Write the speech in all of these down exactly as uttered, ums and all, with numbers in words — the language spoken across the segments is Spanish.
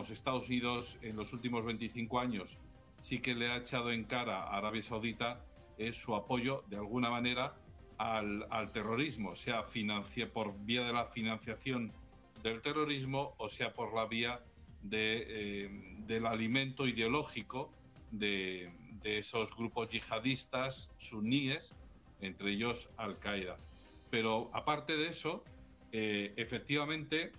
digamos, Estados Unidos en los últimos veinticinco años sí que le ha echado en cara a Arabia Saudita es su apoyo, de alguna manera, al, al terrorismo, sea financia, por vía de la financiación del terrorismo o sea por la vía de, eh, del alimento ideológico de, de esos grupos yihadistas suníes, entre ellos Al-Qaeda. Pero aparte de eso, eh, efectivamente,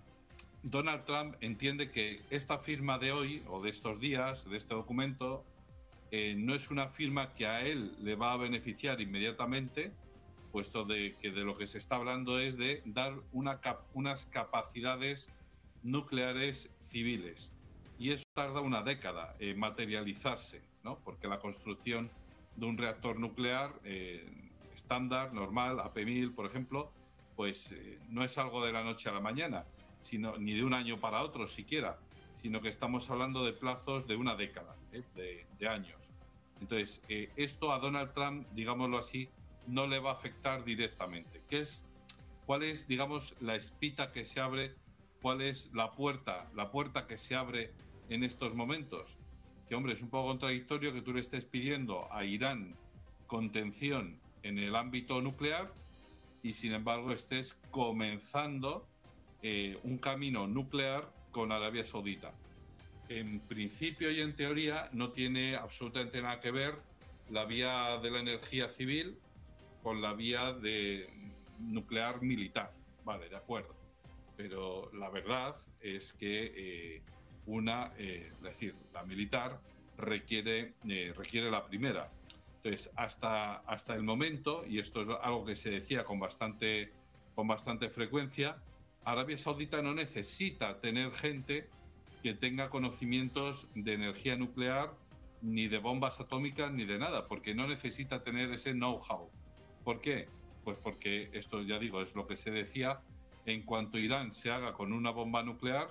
Donald Trump entiende que esta firma de hoy, o de estos días, de este documento, eh, no es una firma que a él le va a beneficiar inmediatamente, puesto de que de lo que se está hablando es de dar una cap unas capacidades nucleares civiles. Y eso tarda una década en materializarse, ¿no? Porque la construcción de un reactor nuclear eh, estándar, normal, A P mil, por ejemplo, pues eh, no es algo de la noche a la mañana, sino, ni de un año para otro siquiera, sino que estamos hablando de plazos de una década, ¿eh? de, de años. Entonces, eh, esto a Donald Trump, digámoslo así, no le va a afectar directamente. ¿Qué es, ¿Cuál es, digamos, la espita que se abre? ¿Cuál es la puerta, la puerta que se abre en estos momentos? Que, hombre, es un poco contradictorio que tú le estés pidiendo a Irán contención en el ámbito nuclear y, sin embargo, estés comenzando eh, un camino nuclear con Arabia Saudita. En principio y en teoría no tiene absolutamente nada que ver la vía de la energía civil con la vía de nuclear militar. Vale, de acuerdo. Pero la verdad es que eh, una, eh, es decir, la militar requiere, eh, requiere la primera. Entonces, hasta, hasta el momento, y esto es algo que se decía con bastante, con bastante frecuencia, Arabia Saudita no necesita tener gente que tenga conocimientos de energía nuclear, ni de bombas atómicas, ni de nada, porque no necesita tener ese know-how. ¿Por qué? Pues porque esto, ya digo, es lo que se decía, en cuanto Irán se haga con una bomba nuclear,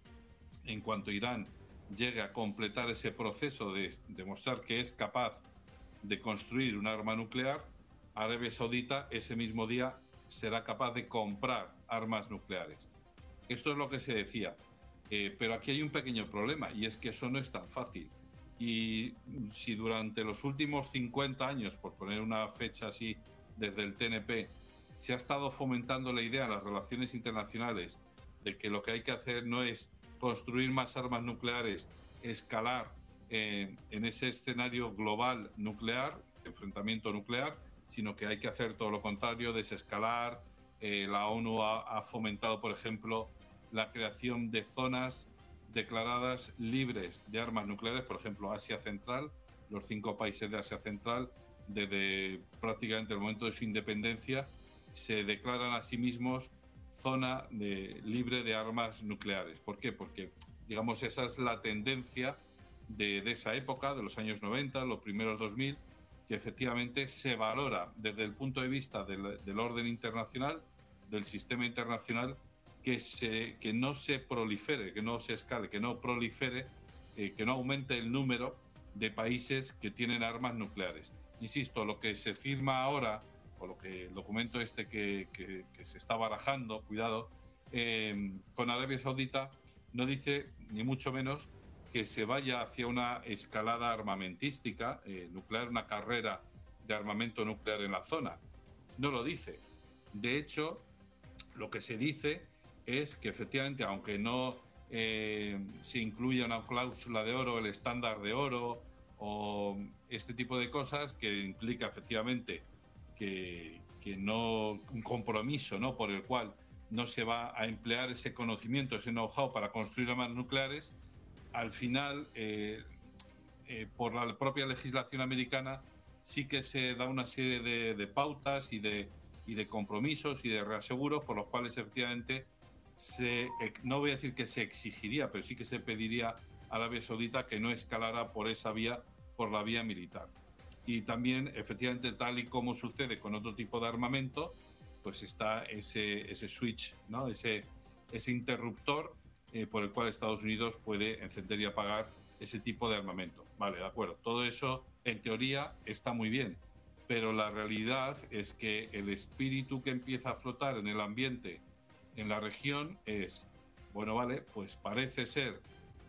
en cuanto Irán llegue a completar ese proceso de demostrar que es capaz de construir un arma nuclear, Arabia Saudita ese mismo día será capaz de comprar armas nucleares. Esto es lo que se decía. Eh, pero aquí hay un pequeño problema, y es que eso no es tan fácil. Y si durante los últimos cincuenta años, por poner una fecha así, desde el T N P, se ha estado fomentando la idea en las relaciones internacionales de que lo que hay que hacer no es construir más armas nucleares, escalar eh, en ese escenario global nuclear, enfrentamiento nuclear, sino que hay que hacer todo lo contrario, desescalar. Eh, la ONU ha, ha fomentado, por ejemplo, la creación de zonas declaradas libres de armas nucleares, por ejemplo, Asia Central, los cinco países de Asia Central, desde prácticamente el momento de su independencia, se declaran a sí mismos zona de, libre de armas nucleares. ¿Por qué? Porque, digamos, esa es la tendencia de, de esa época, de los años noventa, los primeros dos mil, que efectivamente se valora desde el punto de vista del, del orden internacional, del sistema internacional, que, se, que no se prolifere, que no se escale, que no prolifere, eh, que no aumente el número de países que tienen armas nucleares. Insisto, lo que se firma ahora, o lo que el documento este que, que, que se está barajando, cuidado, eh, con Arabia Saudita, no dice ni mucho menos que se vaya hacia una escalada armamentística eh, nuclear, una carrera de armamento nuclear en la zona. No lo dice. De hecho, lo que se dice es que efectivamente, aunque no eh, se incluya una cláusula de oro, el estándar de oro o este tipo de cosas, que implica efectivamente que, que no un compromiso, ¿no?, por el cual no se va a emplear ese conocimiento, ese know-how para construir armas nucleares, al final, eh, eh, por la propia legislación americana, sí que se da una serie de, de pautas y de, y de compromisos y de reaseguros por los cuales efectivamente se, no voy a decir que se exigiría, pero sí que se pediría a Arabia Saudita que no escalara por esa vía, por la vía militar. Y también, efectivamente, tal y como sucede con otro tipo de armamento, pues está ese, ese switch, ¿no?, ese, ese interruptor eh, por el cual Estados Unidos puede encender y apagar ese tipo de armamento. Vale, de acuerdo. Todo eso, en teoría, está muy bien, pero la realidad es que el espíritu que empieza a flotar en el ambiente en la región es, bueno, vale, pues parece ser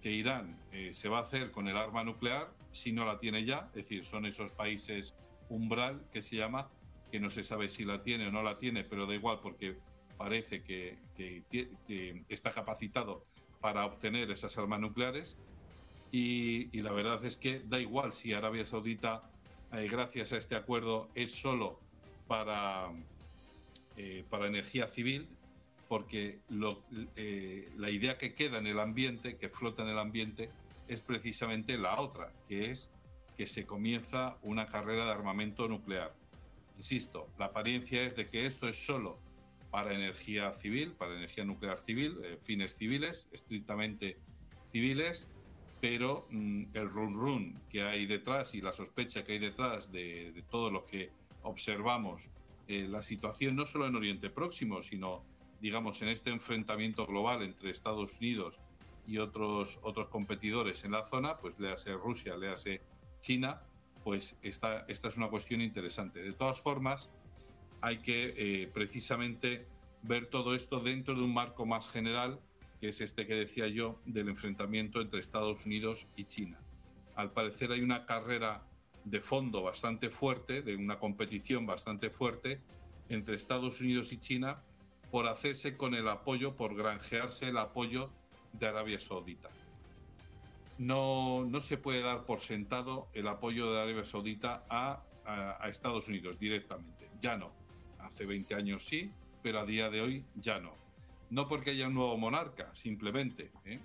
que Irán eh, se va a hacer con el arma nuclear si no la tiene ya, es decir, son esos países umbral que se llama, que no se sabe si la tiene o no la tiene, pero da igual porque parece que, que, que está capacitado para obtener esas armas nucleares. Y, y la verdad es que da igual si Arabia Saudita, eh, gracias a este acuerdo, es solo para, eh, para energía civil, porque lo, eh, la idea que queda en el ambiente, que flota en el ambiente, es precisamente la otra, que es que se comienza una carrera de armamento nuclear. Insisto, la apariencia es de que esto es solo para energía civil, para energía nuclear civil, eh, fines civiles, estrictamente civiles, pero mmm, el run run que hay detrás y la sospecha que hay detrás de, de todo lo que observamos, eh, la situación no solo en Oriente Próximo, sino digamos en este enfrentamiento global entre Estados Unidos y otros, otros competidores en la zona, pues léase Rusia, léase China, pues esta, esta es una cuestión interesante. De todas formas, hay que eh, precisamente ver todo esto dentro de un marco más general, que es este que decía yo, del enfrentamiento entre Estados Unidos y China. Al parecer hay una carrera de fondo bastante fuerte, de una competición bastante fuerte entre Estados Unidos y China por hacerse con el apoyo, por granjearse el apoyo de Arabia Saudita. No, no se puede dar por sentado el apoyo de Arabia Saudita a, a, a Estados Unidos directamente. Ya no. Hace veinte años sí, pero a día de hoy ya no. No porque haya un nuevo monarca, simplemente, ¿eh?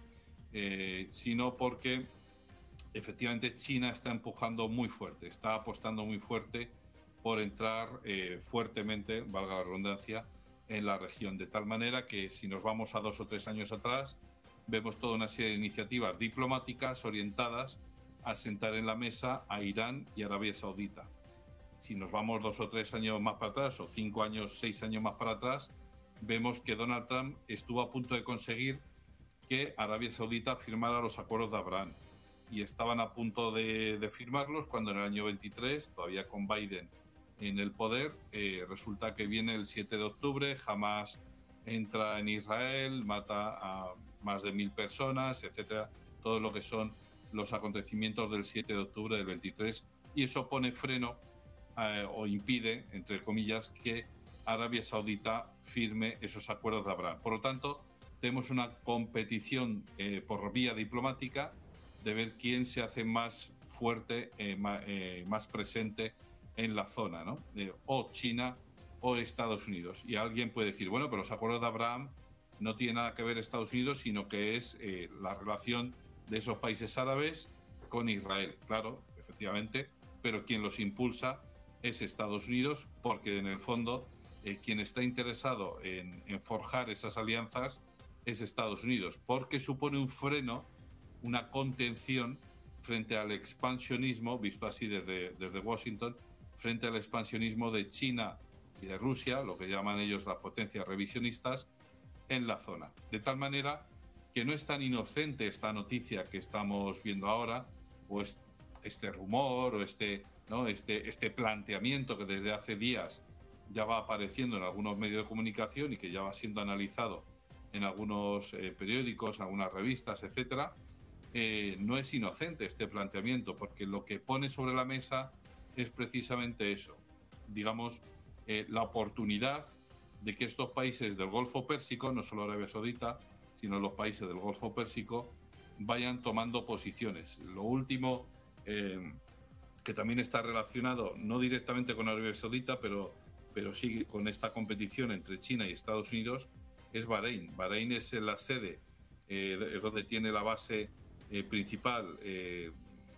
Eh, sino porque efectivamente China está empujando muy fuerte, está apostando muy fuerte por entrar eh, fuertemente, valga la redundancia, en la región. De tal manera que si nos vamos a dos o tres años atrás, vemos toda una serie de iniciativas diplomáticas orientadas a sentar en la mesa a Irán y Arabia Saudita. Si nos vamos dos o tres años más para atrás, o cinco años, seis años más para atrás, vemos que Donald Trump estuvo a punto de conseguir que Arabia Saudita firmara los acuerdos de Abraham. Y estaban a punto de, de firmarlos cuando en el año veintitrés, todavía con Biden en el poder, eh, resulta que viene el siete de octubre, Hamas entra en Israel, mata a más de mil personas, etcétera. Todo lo que son los acontecimientos del siete de octubre del veintitrés. Y eso pone freno eh, o impide, entre comillas, que Arabia Saudita firme esos acuerdos de Abraham. Por lo tanto, tenemos una competición eh, por vía diplomática de ver quién se hace más fuerte, eh, más, eh, más presente en la zona, ¿no? Eh, o China o Estados Unidos. Y alguien puede decir, bueno, pero los acuerdos de Abraham no tienen nada que ver Estados Unidos, sino que es eh, la relación de esos países árabes con Israel. Claro, efectivamente, pero quien los impulsa es Estados Unidos, porque en el fondo eh, quien está interesado en, en forjar esas alianzas es Estados Unidos, porque supone un freno, una contención frente al expansionismo, visto así desde, desde Washington, frente al expansionismo de China y de Rusia, lo que llaman ellos las potencias revisionistas, en la zona. De tal manera que no es tan inocente esta noticia que estamos viendo ahora, o este rumor, o este, ¿no? este, este planteamiento que desde hace días ya va apareciendo en algunos medios de comunicación y que ya va siendo analizado en algunos eh, periódicos, algunas revistas, etcétera. Eh, no es inocente este planteamiento, porque lo que pone sobre la mesa es precisamente eso, digamos, eh, la oportunidad de que estos países del Golfo Pérsico, no solo Arabia Saudita, sino los países del Golfo Pérsico, vayan tomando posiciones. Lo último, eh, que también está relacionado, no directamente con Arabia Saudita, pero, pero sí con esta competición entre China y Estados Unidos, es Bahrein. Bahrein es la sede, eh, donde tiene la base eh, principal eh,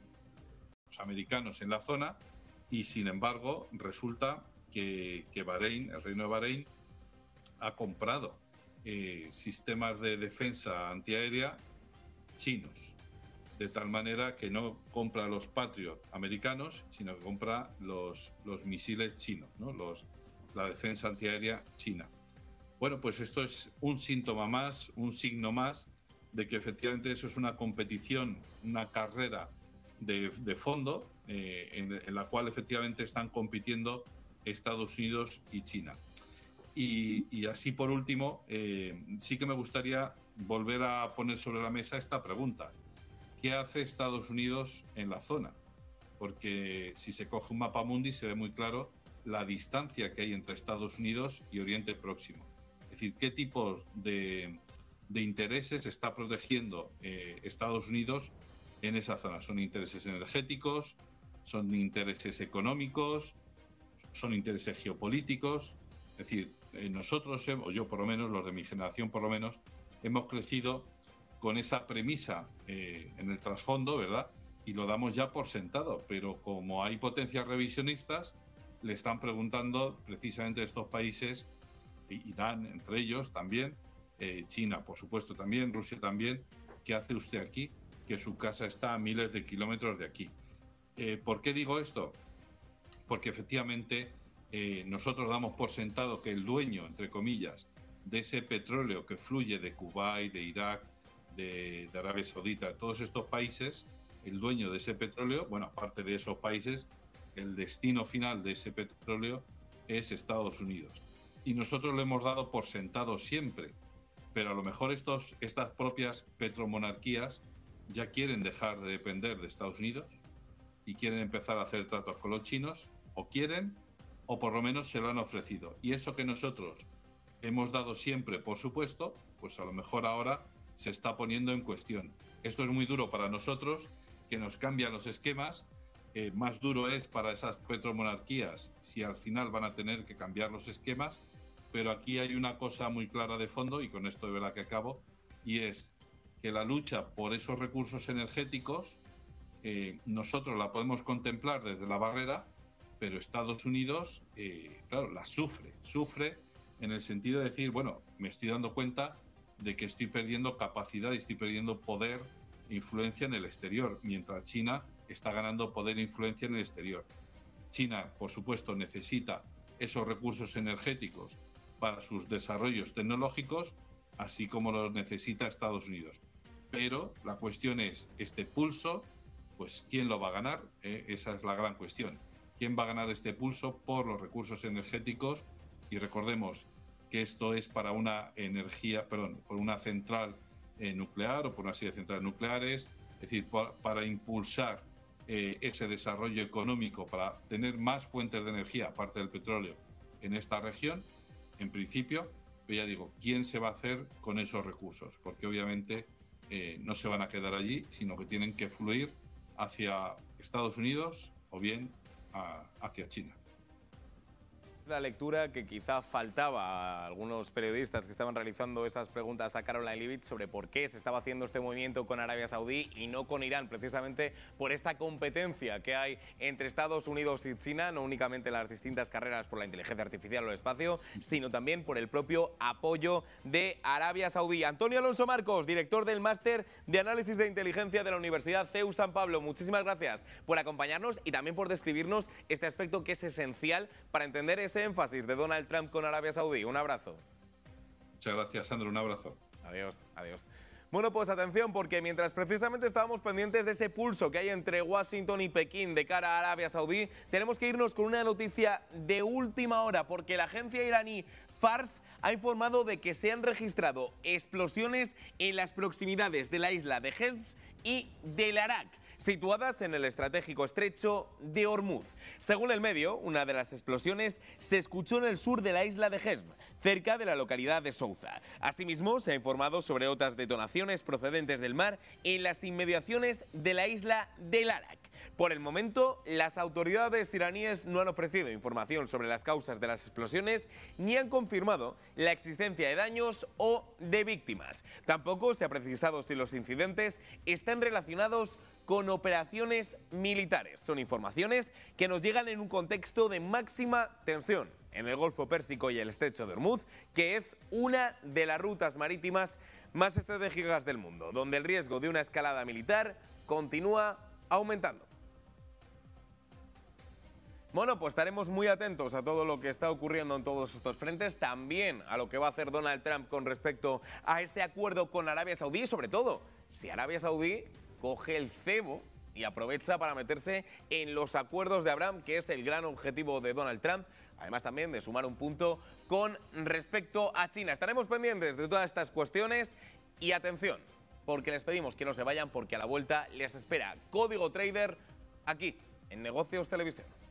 los americanos en la zona, y sin embargo resulta que, que Bahrein, el Reino de Bahrein, ha comprado eh, sistemas de defensa antiaérea chinos, de tal manera que no compra los Patriot americanos, sino que compra los, los misiles chinos, ¿no? los, la defensa antiaérea china. Bueno, pues esto es un síntoma más, un signo más de que efectivamente eso es una competición, una carrera de, de fondo eh, en, en la cual efectivamente están compitiendo Estados Unidos y China. Y, y así por último, eh, sí que me gustaría volver a poner sobre la mesa esta pregunta. qué hace Estados Unidos en la zona. Porque si se coge un mapa mundi se ve muy claro la distancia que hay entre Estados Unidos y Oriente Próximo. Es decir, qué tipos de, de intereses está protegiendo eh, Estados Unidos en esa zona. Son intereses energéticos, son intereses económicos, son intereses geopolíticos. Es decir, eh, nosotros, o yo por lo menos, los de mi generación por lo menos, hemos crecido con esa premisa eh, en el trasfondo, ¿verdad? Y lo damos ya por sentado, pero como hay potencias revisionistas, le están preguntando precisamente a estos países, Irán entre ellos también, eh, China por supuesto también, Rusia también, ¿qué hace usted aquí? Que su casa está a miles de kilómetros de aquí. Eh, ¿Por qué digo esto? Porque efectivamente eh, nosotros damos por sentado que el dueño, entre comillas, de ese petróleo que fluye de Kuwait, de Irak, de, de Arabia Saudita, de todos estos países, el dueño de ese petróleo, bueno, aparte de esos países, el destino final de ese petróleo es Estados Unidos. Y nosotros lo hemos dado por sentado siempre, pero a lo mejor estos, estas propias petromonarquías ya quieren dejar de depender de Estados Unidos y quieren empezar a hacer tratos con los chinos, o quieren, o por lo menos se lo han ofrecido. Y eso que nosotros hemos dado siempre, por supuesto, pues a lo mejor ahora se está poniendo en cuestión. Esto es muy duro para nosotros, que nos cambian los esquemas. Eh, más duro es para esas petromonarquías si al final van a tener que cambiar los esquemas, pero aquí hay una cosa muy clara de fondo, y con esto de verdad que acabo, y es que la lucha por esos recursos energéticos eh, nosotros la podemos contemplar desde la barrera, pero Estados Unidos, eh, claro, la sufre, sufre en el sentido de decir, bueno, me estoy dando cuenta de que estoy perdiendo capacidad y estoy perdiendo poder e influencia en el exterior, mientras China está ganando poder e influencia en el exterior. China, por supuesto, necesita esos recursos energéticos para sus desarrollos tecnológicos, así como los necesita Estados Unidos. Pero la cuestión es, este pulso, pues ¿quién lo va a ganar? Eh, esa es la gran cuestión. ¿Quién va a ganar este pulso por los recursos energéticos? Y recordemos que esto es para una energía, perdón, por una central eh, nuclear o por una serie de centrales nucleares, es decir, por, para impulsar eh, ese desarrollo económico, para tener más fuentes de energía, aparte del petróleo, en esta región, en principio. Pero ya digo, ¿quién se va a hacer con esos recursos? Porque obviamente eh, no se van a quedar allí, sino que tienen que fluir hacia Estados Unidos o bien a, hacia China. La lectura que quizá faltaba a algunos periodistas que estaban realizando esas preguntas a Caroline Leavitt sobre por qué se estaba haciendo este movimiento con Arabia Saudí y no con Irán, precisamente por esta competencia que hay entre Estados Unidos y China, no únicamente las distintas carreras por la inteligencia artificial o el espacio, sino también por el propio apoyo de Arabia Saudí. Antonio Alonso Marcos, director del Máster de Análisis de Inteligencia de la Universidad C E U San Pablo, muchísimas gracias por acompañarnos y también por describirnos este aspecto que es esencial para entender ese énfasis de Donald Trump con Arabia Saudí. Un abrazo. Muchas gracias, Sandro. Un abrazo. Adiós, adiós. Bueno, pues atención, porque mientras precisamente estábamos pendientes de ese pulso que hay entre Washington y Pekín de cara a Arabia Saudí, tenemos que irnos con una noticia de última hora, porque la agencia iraní Fars ha informado de que se han registrado explosiones en las proximidades de la isla de Hezm y del Arak, situadas en el estratégico estrecho de Hormuz. Según el medio, una de las explosiones se escuchó en el sur de la isla de Hezm, cerca de la localidad de Souza. Asimismo, se ha informado sobre otras detonaciones procedentes del mar en las inmediaciones de la isla del Arak. Por el momento, las autoridades iraníes no han ofrecido información sobre las causas de las explosiones ni han confirmado la existencia de daños o de víctimas. Tampoco se ha precisado si los incidentes están relacionados con operaciones militares. Son informaciones que nos llegan en un contexto de máxima tensión en el Golfo Pérsico y el Estrecho de Hormuz, que es una de las rutas marítimas más estratégicas del mundo, donde el riesgo de una escalada militar continúa aumentando. Bueno, pues estaremos muy atentos a todo lo que está ocurriendo en todos estos frentes, también a lo que va a hacer Donald Trump con respecto a este acuerdo con Arabia Saudí y sobre todo, si Arabia Saudí coge el cebo y aprovecha para meterse en los acuerdos de Abraham, que es el gran objetivo de Donald Trump, además también de sumar un punto con respecto a China. Estaremos pendientes de todas estas cuestiones y atención, porque les pedimos que no se vayan, porque a la vuelta les espera Código Trader aquí en Negocios Televisión.